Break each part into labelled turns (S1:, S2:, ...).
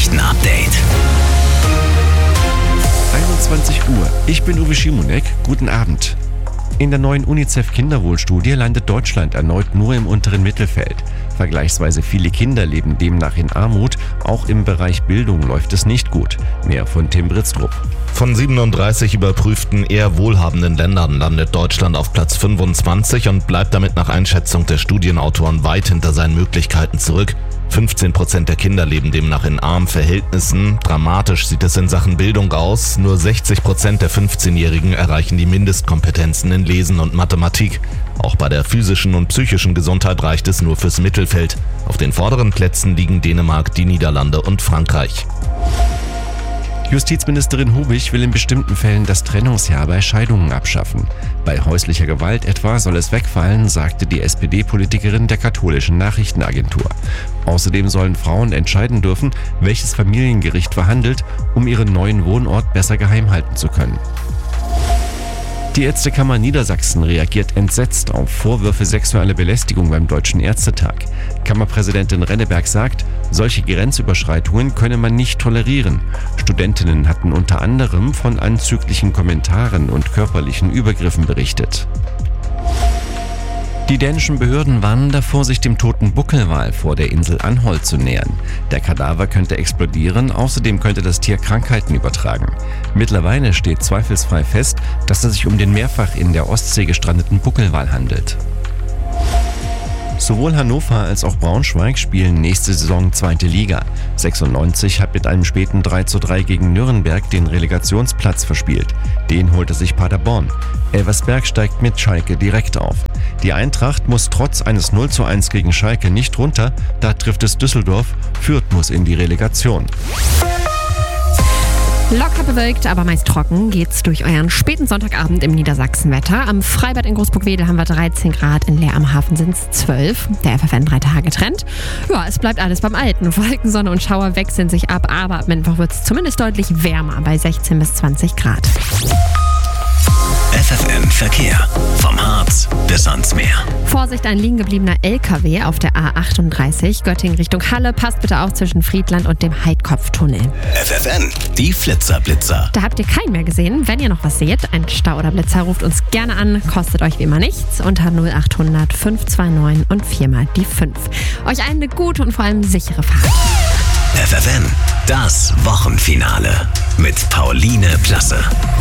S1: Nachrichten-Update.
S2: 21 Uhr. Ich bin Uwe Schimonek. Guten Abend. In der neuen UNICEF-Kinderwohlstudie landet Deutschland erneut nur im unteren Mittelfeld. Vergleichsweise viele Kinder leben demnach in Armut. Auch im Bereich Bildung läuft es nicht gut. Mehr von Tim Britztrup.
S3: Von 37 überprüften eher wohlhabenden Ländern landet Deutschland auf Platz 25 und bleibt damit nach Einschätzung der Studienautoren weit hinter seinen Möglichkeiten zurück. 15% der Kinder leben demnach in armen Verhältnissen. Dramatisch sieht es in Sachen Bildung aus. Nur 60% der 15-Jährigen erreichen die Mindestkompetenzen in Lesen und Mathematik. Auch bei der physischen und psychischen Gesundheit reicht es nur fürs Mittelfeld. Auf den vorderen Plätzen liegen Dänemark, die Niederlande und Frankreich.
S2: Justizministerin Hubich will in bestimmten Fällen das Trennungsjahr bei Scheidungen abschaffen. Bei häuslicher Gewalt etwa soll es wegfallen, sagte die SPD-Politikerin der katholischen Nachrichtenagentur. Außerdem sollen Frauen entscheiden dürfen, welches Familiengericht verhandelt, um ihren neuen Wohnort besser geheim halten zu können. Die Ärztekammer Niedersachsen reagiert entsetzt auf Vorwürfe sexueller Belästigung beim Deutschen Ärztetag. Kammerpräsidentin Renneberg sagt, solche Grenzüberschreitungen könne man nicht tolerieren. Studentinnen hatten unter anderem von anzüglichen Kommentaren und körperlichen Übergriffen berichtet. Die dänischen Behörden warnen davor, sich dem toten Buckelwal vor der Insel Anholt zu nähern. Der Kadaver könnte explodieren, außerdem könnte das Tier Krankheiten übertragen. Mittlerweile steht zweifelsfrei fest, dass es sich um den mehrfach in der Ostsee gestrandeten Buckelwal handelt. Sowohl Hannover als auch Braunschweig spielen nächste Saison 2. Liga. 96 hat mit einem späten 3:3 gegen Nürnberg den Relegationsplatz verspielt. Den holte sich Paderborn. Elversberg steigt mit Schalke direkt auf. Die Eintracht muss trotz eines 0:1 gegen Schalke nicht runter, da trifft es Düsseldorf. Fürth muss in die Relegation.
S4: Locker bewölkt, aber meist trocken geht's durch euren späten Sonntagabend im Niedersachsenwetter. Am Freibad in Großburg-Wedel haben wir 13 Grad, in Leer am Hafen sind es 12. Der FFN 3 Tage Trend. Ja, es bleibt alles beim Alten. Wolken, Sonne und Schauer wechseln sich ab, aber ab Mittwoch wird es zumindest deutlich wärmer bei 16 bis 20 Grad.
S1: FFN Verkehr. Vom Harz bis ans Meer.
S4: Vorsicht, ein liegen gebliebener LKW auf der A38 Göttingen Richtung Halle. Passt bitte auf zwischen Friedland und dem Heidkopftunnel.
S1: FFN, die Flitzer-Blitzer.
S4: Da habt ihr keinen mehr gesehen. Wenn ihr noch was seht, ein Stau oder Blitzer, ruft uns gerne an. Kostet euch wie immer nichts. Unter 0800 529 und 4 die 5. Euch eine gute und vor allem sichere Fahrt.
S1: FFN, das Wochenfinale mit Pauline Plasse.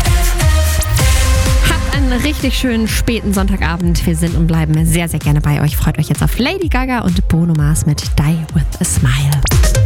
S4: Habt einen richtig schönen späten Sonntagabend. Wir sind und bleiben sehr, sehr gerne bei euch. Freut euch jetzt auf Lady Gaga und Bruno Mars mit Die With A Smile.